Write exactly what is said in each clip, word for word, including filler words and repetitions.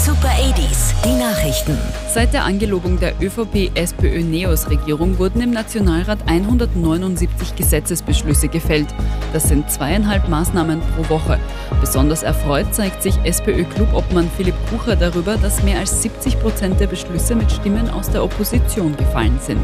Super achtziger, die Nachrichten. Seit der Angelobung der ÖVP-SPÖ-Neos-Regierung wurden im Nationalrat hundertneunundsiebzig Gesetzesbeschlüsse gefällt. Das sind zweieinhalb Maßnahmen pro Woche. Besonders erfreut zeigt sich SPÖ-Clubobmann Philipp Kucher darüber, dass mehr als siebzig Prozent der Beschlüsse mit Stimmen aus der Opposition gefallen sind.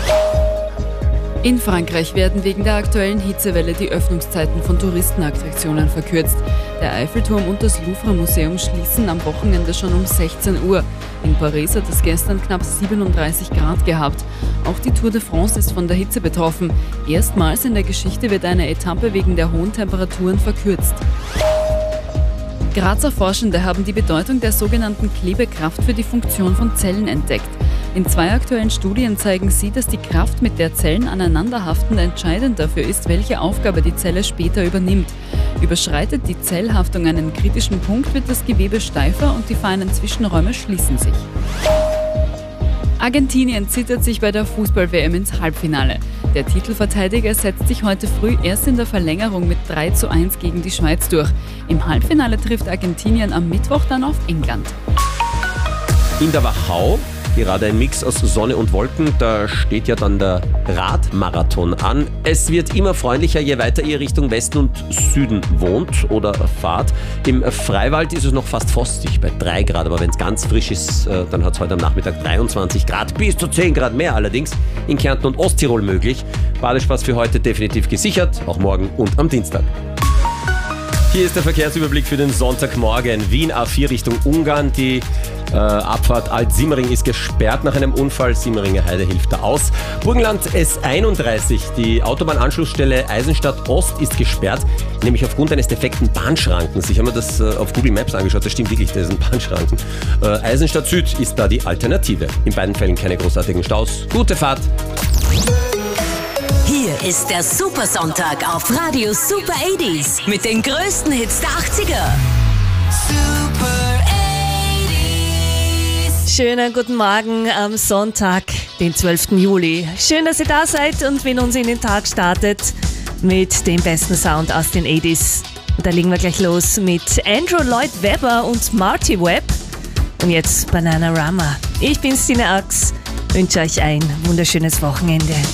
In Frankreich werden wegen der aktuellen Hitzewelle die Öffnungszeiten von Touristenattraktionen verkürzt. Der Eiffelturm und das Louvre-Museum schließen am Wochenende schon um sechzehn Uhr. In Paris hat es gestern knapp siebenunddreißig Grad gehabt. Auch die Tour de France ist von der Hitze betroffen. Erstmals in der Geschichte wird eine Etappe wegen der hohen Temperaturen verkürzt. Grazer Forschende haben die Bedeutung der sogenannten Klebekraft für die Funktion von Zellen entdeckt. In zwei aktuellen Studien zeigen sie, dass die Kraft, mit der Zellen aneinanderhaften, entscheidend dafür ist, welche Aufgabe die Zelle später übernimmt. Überschreitet die Zellhaftung einen kritischen Punkt, wird das Gewebe steifer und die feinen Zwischenräume schließen sich. Argentinien zittert sich bei der Fußball-W M ins Halbfinale. Der Titelverteidiger setzt sich heute früh erst in der Verlängerung mit drei zu eins gegen die Schweiz durch. Im Halbfinale trifft Argentinien am Mittwoch dann auf England. In der Wachau gerade ein Mix aus Sonne und Wolken, da steht ja dann der Radmarathon an. Es wird immer freundlicher, je weiter ihr Richtung Westen und Süden wohnt oder fahrt. Im Freiwald ist es noch fast frostig bei drei Grad, aber wenn es ganz frisch ist, dann hat es heute am Nachmittag dreiundzwanzig Grad, bis zu zehn Grad mehr allerdings. In Kärnten und Osttirol möglich. Badespaß für heute definitiv gesichert, auch morgen und am Dienstag. Hier ist der Verkehrsüberblick für den Sonntagmorgen. Wien A vier Richtung Ungarn. Die äh, Abfahrt Alt-Simmering ist gesperrt nach einem Unfall. Simmeringer Heide hilft da aus. Burgenland S einunddreißig. Die Autobahnanschlussstelle Eisenstadt Ost ist gesperrt, nämlich aufgrund eines defekten Bahnschrankens. Ich habe mir das äh, auf Google Maps angeschaut. Das stimmt wirklich, da ist ein Bahnschranken. Äh, Eisenstadt Süd ist da die Alternative. In beiden Fällen keine großartigen Staus. Gute Fahrt. Hier ist der Supersonntag auf Radio Super achtziger mit den größten Hits der achtziger. Super achtziger. Schönen guten Morgen am Sonntag, den zwölften Juli. Schön, dass ihr da seid und wenn uns in den Tag startet mit dem besten Sound aus den achtziger. Da legen wir gleich los mit Andrew Lloyd Webber und Marty Webb. Und jetzt Bananarama. Ich bin Stine Ax, wünsche euch ein wunderschönes Wochenende.